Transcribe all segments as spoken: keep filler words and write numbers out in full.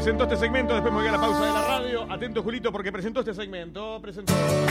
presentó este segmento, después me voy a la pausa de la radio. Atento, Julito, porque presentó este segmento. Presentó...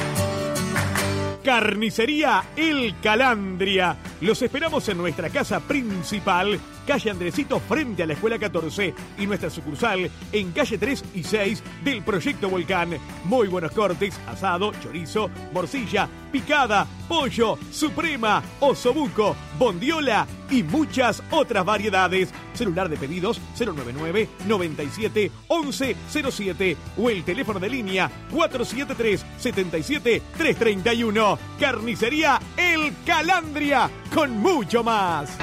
Carnicería El Calandria. Los esperamos en nuestra casa principal, calle Andresito, frente a la Escuela catorce, y nuestra sucursal en calle tres y seis del Proyecto Volcán. Muy buenos cortes, asado, chorizo, morcilla, picada, pollo, suprema, osobuco, bondiola y muchas otras variedades. Celular de pedidos cero nueve nueve, noventa y siete, once cero siete o el teléfono de línea cuatro siete tres, siete siete, tres tres uno. Carnicería El Calandria, con mucho más.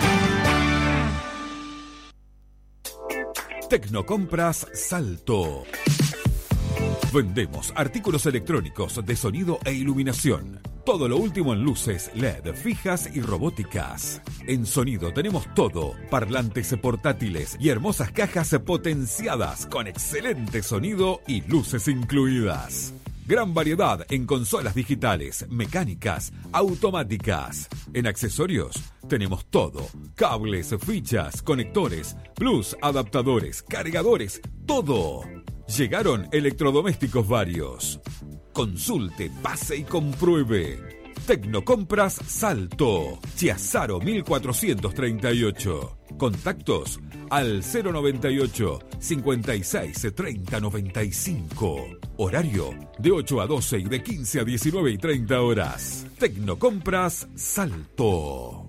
Tecnocompras Salto. Vendemos artículos electrónicos de sonido e iluminación. Todo lo último en luces L E D, fijas y robóticas. En sonido tenemos todo: parlantes portátiles y hermosas cajas potenciadas con excelente sonido y luces incluidas. Gran variedad en consolas digitales, mecánicas, automáticas. En accesorios tenemos todo: cables, fichas, conectores, plus, adaptadores, cargadores, todo. Llegaron electrodomésticos varios. Consulte, pase y compruebe. Tecnocompras Salto, Chiazaro mil cuatrocientos treinta y ocho. Contactos al cero noventa y ocho, cincuenta y seis, treinta noventa y cinco. Horario de ocho a doce y de quince a diecinueve y treinta horas. Tecnocompras Salto.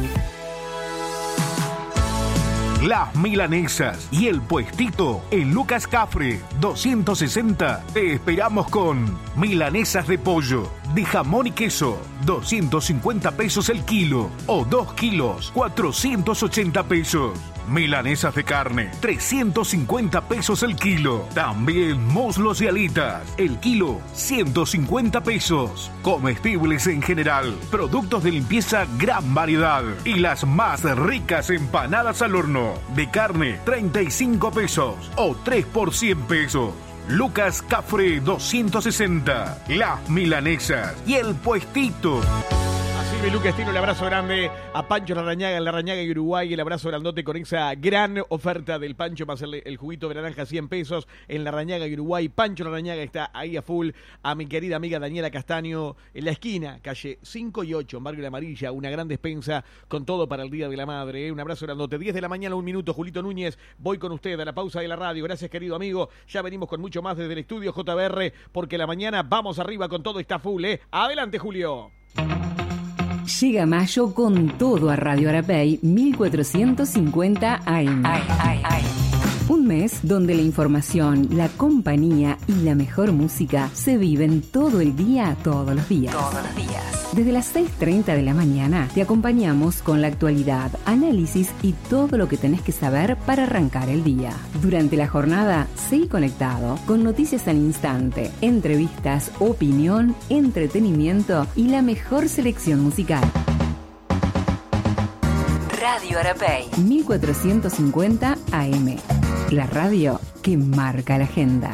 Las Milanesas y el puestito en Lucas Cafre doscientos sesenta. Te esperamos con milanesas de pollo, de jamón y queso, doscientos cincuenta pesos el kilo, o dos kilos, cuatrocientos ochenta pesos. Milanesas de carne, trescientos cincuenta pesos el kilo. También muslos y alitas, el kilo, ciento cincuenta pesos. Comestibles en general, productos de limpieza, gran variedad. Y las más ricas empanadas al horno, de carne, treinta y cinco pesos, o tres por cien pesos. Lucas Cafre doscientos sesenta, Las Milanesas y el puestito. Silvio Lucas Tino, el abrazo grande a Pancho Larrañaga en Larrañaga y Uruguay, el abrazo grandote con esa gran oferta del Pancho más el, el juguito de naranja cien pesos en Larrañaga y Uruguay. Pancho Larrañaga está ahí a full. A mi querida amiga Daniela Castaño en la esquina, calle cinco y ocho, en Barrio La Amarilla, una gran despensa con todo para el Día de la Madre, ¿eh? Un abrazo grandote. diez de la mañana, un minuto, Julito Núñez, voy con usted a la pausa de la radio. Gracias, querido amigo, ya venimos con mucho más desde el estudio J B R, porque la mañana vamos arriba con todo, está full, ¿eh? Adelante, Julio. Llega mayo con todo a Radio Arapey mil cuatrocientos cincuenta A M. Ay, ay, ay. Un mes donde la información, la compañía y la mejor música se viven todo el día, todos los días. Todos los días. Desde las seis treinta de la mañana te acompañamos con la actualidad, análisis y todo lo que tenés que saber para arrancar el día. Durante la jornada, seguí conectado con noticias al instante, entrevistas, opinión, entretenimiento y la mejor selección musical. Radio Arapey mil cuatrocientos cincuenta A M. La radio que marca la agenda.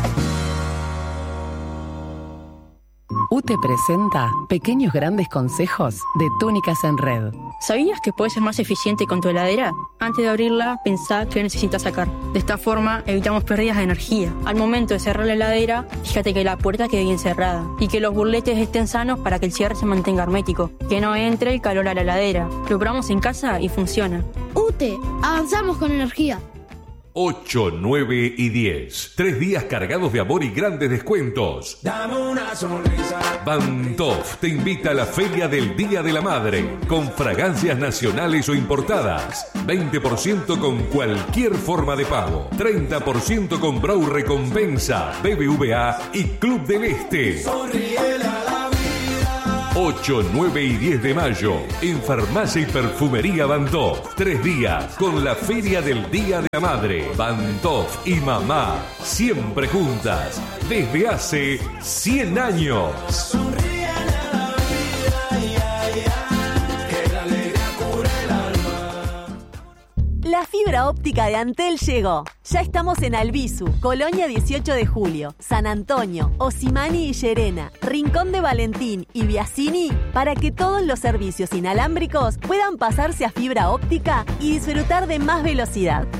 U T E presenta Pequeños Grandes Consejos de Túnicas en Red. ¿Sabías que puedes ser más eficiente con tu heladera? Antes de abrirla, pensá qué necesitas sacar. De esta forma, evitamos pérdidas de energía. Al momento de cerrar la heladera, fíjate que la puerta quede bien cerrada y que los burletes estén sanos para que el cierre se mantenga hermético. Que no entre el calor a la heladera. Lo probamos en casa y funciona. U T E, avanzamos con energía. ocho, nueve y diez. Tres días cargados de amor y grandes descuentos. Dame una sonrisa. Bantof te invita a la Feria del Día de la Madre con fragancias nacionales o importadas. veinte por ciento con cualquier forma de pago. treinta por ciento con Brau Recompensa, B B V A y Club del Este. Sonríele a la vida. ocho, nueve y diez de mayo en Farmacia y Perfumería Bantof. Tres días con la Feria del Día de la Madre. Bantof y mamá siempre juntas desde hace cien años. Sonríele a la vida, ya, ya, que la alegría cura el alma. La fibra óptica de Antel llegó. Ya estamos en Albizu, Colonia dieciocho de julio, San Antonio, Osimani y Llerena, Rincón de Valentín y Biasini, para que todos los servicios inalámbricos puedan pasarse a fibra óptica y disfrutar de más velocidad.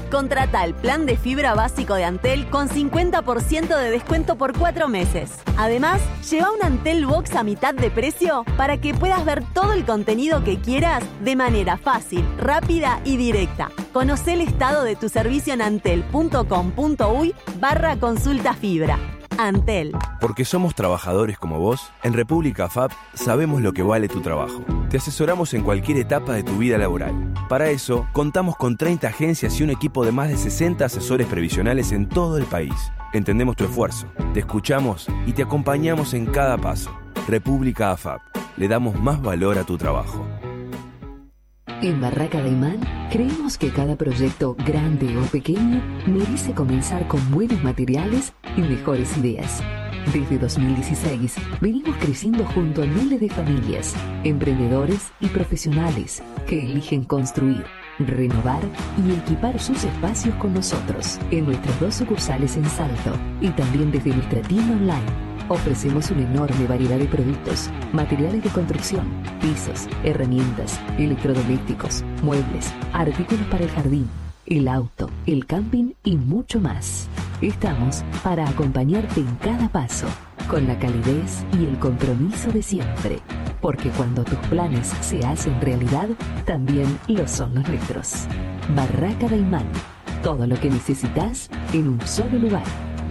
Contrata el plan de fibra básico de Antel con cincuenta por ciento de descuento por cuatro meses. Además, lleva un Antel Box a mitad de precio para que puedas ver todo el contenido que quieras de manera fácil, rápida y directa. Conoce el estado de tu servicio en antel.com.uy barra consulta fibra. Antel. Porque somos trabajadores como vos, en República F A P sabemos lo que vale tu trabajo. Te asesoramos en cualquier etapa de tu vida laboral. Para eso, contamos con treinta agencias y un equipo de más de sesenta asesores previsionales en todo el país. Entendemos tu esfuerzo, te escuchamos y te acompañamos en cada paso. República F A P. Le damos más valor a tu trabajo. En Barraca Daimán creemos que cada proyecto, grande o pequeño, merece comenzar con buenos materiales y mejores ideas. Desde dos mil dieciséis venimos creciendo junto a miles de familias, emprendedores y profesionales que eligen construir, renovar y equipar sus espacios con nosotros en nuestras dos sucursales en Salto y también desde nuestra tienda online. Ofrecemos una enorme variedad de productos, materiales de construcción, pisos, herramientas, electrodomésticos, muebles, artículos para el jardín, el auto, el camping y mucho más. Estamos para acompañarte en cada paso, con la calidez y el compromiso de siempre. Porque cuando tus planes se hacen realidad, también lo son los nuestros. Barraca Daimán. Todo lo que necesitas en un solo lugar.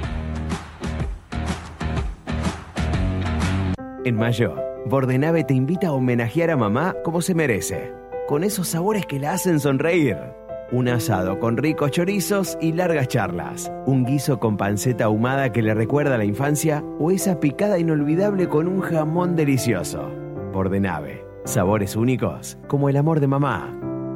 En mayo, Bordenave te invita a homenajear a mamá como se merece, con esos sabores que la hacen sonreír. Un asado con ricos chorizos y largas charlas. Un guiso con panceta ahumada que le recuerda a la infancia o esa picada inolvidable con un jamón delicioso. Bordenave, sabores únicos como el amor de mamá.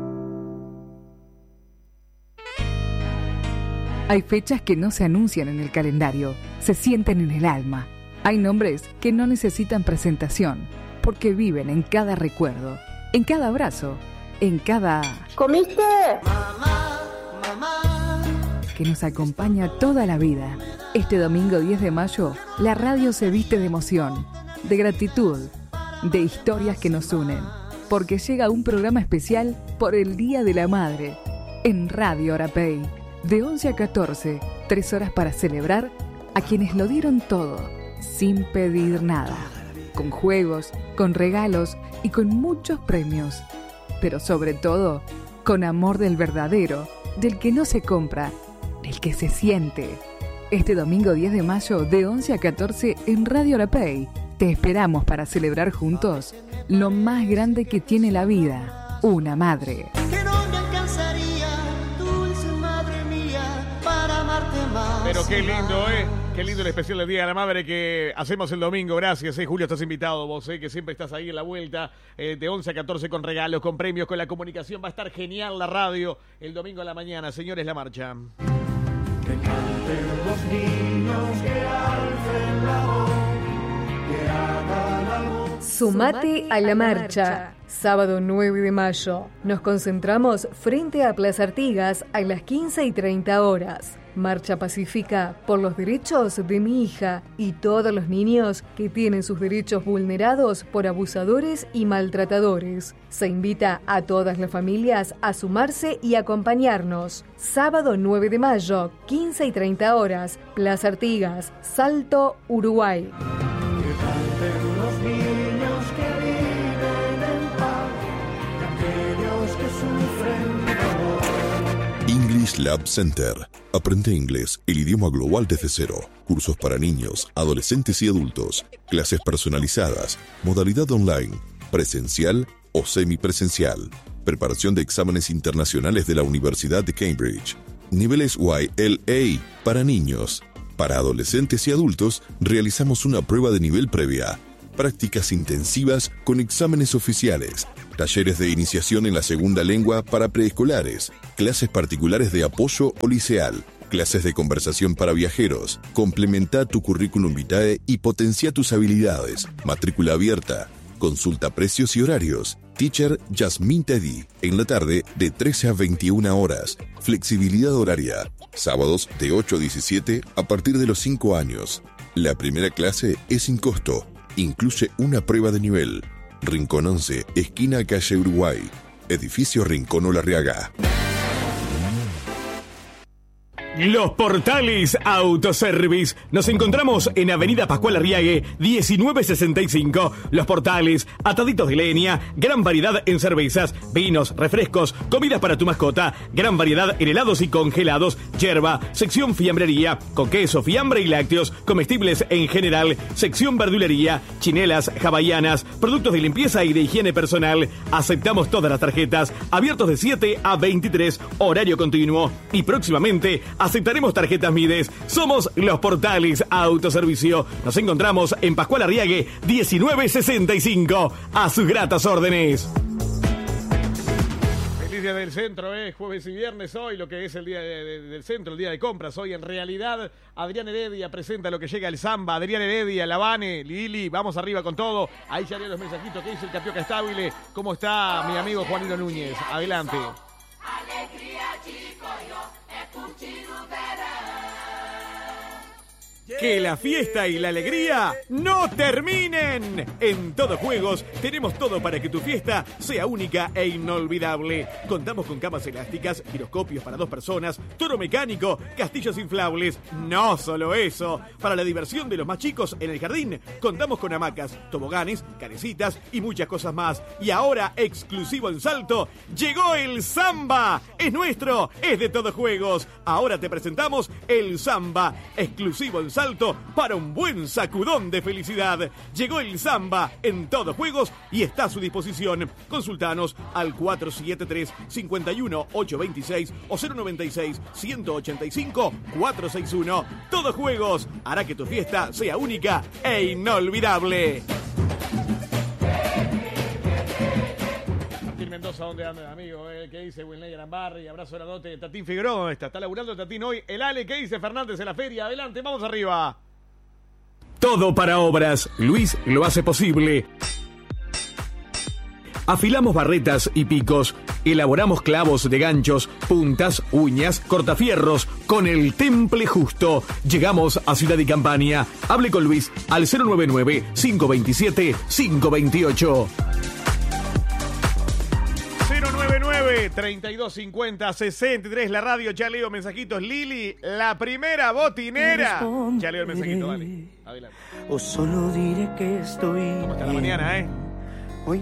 Hay fechas que no se anuncian en el calendario, se sienten en el alma. Hay nombres que no necesitan presentación, porque viven en cada recuerdo, en cada abrazo, en cada... ¿Comiste? Mamá, mamá. Que nos acompaña toda la vida. Este domingo diez de mayo, la radio se viste de emoción, de gratitud, de historias que nos unen, porque llega un programa especial por el Día de la Madre, en Radio Arapey, de once a catorce, tres horas para celebrar a quienes lo dieron todo, sin pedir nada, con juegos, con regalos y con muchos premios, pero sobre todo, con amor del verdadero, del que no se compra, del que se siente. Este domingo diez de mayo, de once a catorce, en Radio Arapey, te esperamos para celebrar juntos lo más grande que tiene la vida, una madre. Que no me alcanzaría, dulce madre mía, para amarte más. Pero qué lindo, ¿eh? Qué lindo el especial del Día de la Madre que hacemos el domingo. Gracias, ¿eh? Julio, estás invitado vos, ¿eh? Que siempre estás ahí en la vuelta, eh, de once a catorce con regalos, con premios, con la comunicación. Va a estar genial la radio el domingo a la mañana. Señores, la marcha. Que canten los niños, que alcen la voz, que hagan algo. Sumate a la marcha. Sábado nueve de mayo. Nos concentramos frente a Plaza Artigas a las quince y treinta horas. Marcha pacífica por los derechos de mi hija y todos los niños que tienen sus derechos vulnerados por abusadores y maltratadores. Se invita a todas las familias a sumarse y acompañarnos. Sábado nueve de mayo, quince y treinta horas, Plaza Artigas, Salto, Uruguay. Que canten los niños que viven en paz, aquellos que sufren dolor. English Lab Center. Aprende inglés, el idioma global desde cero. Cursos para niños, adolescentes y adultos. Clases personalizadas. Modalidad online, presencial o semipresencial. Preparación de exámenes internacionales de la Universidad de Cambridge. Niveles Y L A para niños. Para adolescentes y adultos, realizamos una prueba de nivel previa. Prácticas intensivas con exámenes oficiales. Talleres de iniciación en la segunda lengua para preescolares. Clases particulares de apoyo o liceal. Clases de conversación para viajeros. Complementa tu currículum vitae y potencia tus habilidades. Matrícula abierta. Consulta precios y horarios. Teacher Jasmine Teddy. En la tarde de trece a veintiuna horas. Flexibilidad horaria. Sábados de ocho a diecisiete a partir de los cinco años. La primera clase es sin costo. Incluye una prueba de nivel. Rincón once, esquina calle Uruguay. Edificio Rincón Olarriaga. Los Portales Autoservice. Nos encontramos en Avenida Pascual Arriague, diecinueve sesenta y cinco. Los Portales, ataditos de leña, gran variedad en cervezas, vinos, refrescos, comidas para tu mascota, gran variedad en helados y congelados, yerba, sección fiambrería, con queso, fiambre y lácteos, comestibles en general, sección verdulería, chinelas, hawaianas, productos de limpieza y de higiene personal. Aceptamos todas las tarjetas, abiertos de siete a veintitrés, horario continuo, y próximamente aceptaremos tarjetas Mides. Somos Los Portales Autoservicio. Nos encontramos en Pascual Arriague, diecinueve sesenta y cinco. A sus gratas órdenes. Feliz día del centro, eh. Jueves y viernes hoy, lo que es el día de, de, del centro, el día de compras. Hoy en realidad, Adrián Heredia presenta lo que llega el Samba. Adrián Heredia, Lavane, Lili, vamos arriba con todo. Ahí ya leo los mensajitos que dice el Tapioca Estable. ¿Cómo está mi amigo Juanito Núñez? Adelante. Alegría, chico, yo he curtido verão. Que la fiesta y la alegría no terminen. En Todo Juegos tenemos todo para que tu fiesta sea única e inolvidable. Contamos con camas elásticas, giroscopios para dos personas, toro mecánico, castillos inflables. No solo eso, para la diversión de los más chicos en el jardín, contamos con hamacas, toboganes, canecitas y muchas cosas más. Y ahora, exclusivo en Salto, llegó el Samba. Es nuestro, es de Todo Juegos. Ahora te presentamos el Samba, exclusivo en Salto, para un buen sacudón de felicidad. Llegó el Samba en Todo Juegos y está a su disposición. Consultanos al cuatro siete tres, cinco uno, ocho dos seis o cero nueve seis, uno ocho cinco, cuatro seis uno. Todo Juegos hará que tu fiesta sea única e inolvidable. Mendoza, ¿dónde anda, amigo? Eh, ¿Qué dice Wilney Arambarri? Abrazo grandote. Tatín Figueroa, ¿dónde está? Está laburando Tatín hoy. El Ale, ¿qué dice Fernández en la feria? Adelante, vamos arriba. Todo para obras. Luis lo hace posible. Afilamos barretas y picos. Elaboramos clavos de ganchos, puntas, uñas, cortafierros con el temple justo. Llegamos a Ciudad y Campaña. Hable con Luis al cero nueve nueve, cinco dos siete, cinco dos ocho. cero nueve nueve, treinta y dos cincuenta, sesenta y tres, la radio. Ya leo mensajitos. Lili, la primera botinera. Ya leo el mensajito, vale. Adelante. O solo diré que estoy. ¿Cómo está la mañana, eh?